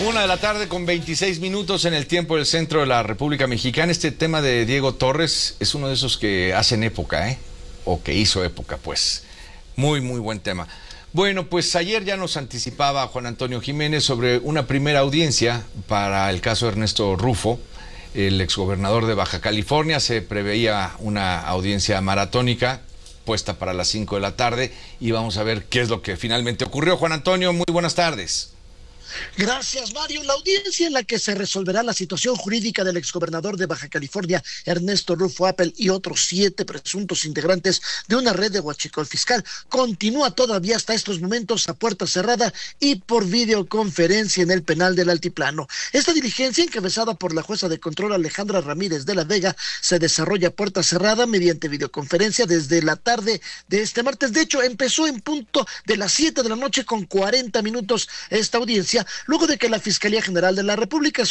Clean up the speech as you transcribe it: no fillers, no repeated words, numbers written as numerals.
1 de la tarde con 26 minutos en el tiempo del centro de la República Mexicana. Este tema de Diego Torres es uno de esos que hacen época, o que hizo época, pues. Muy, muy buen tema. Bueno, pues ayer ya nos anticipaba Juan Antonio Jiménez sobre una primera audiencia para el caso de Ernesto Rufo, el exgobernador de Baja California. Se preveía una audiencia maratónica puesta para las 5 de la tarde y vamos a ver qué es lo que finalmente ocurrió. Juan Antonio, muy buenas tardes. Gracias, Mario. La audiencia en la que se resolverá la situación jurídica del exgobernador de Baja California, Ernesto Rufo Appel, y otros 7 presuntos integrantes de una red de huachicol fiscal, continúa todavía hasta estos momentos a puerta cerrada y por videoconferencia en el penal del Altiplano. Esta diligencia, encabezada por la jueza de control Alejandra Ramírez de la Vega, se desarrolla a puerta cerrada mediante videoconferencia desde la tarde de este martes. De hecho, empezó en punto de las 7 de la noche con 40 minutos esta audiencia, luego de que la Fiscalía General de la República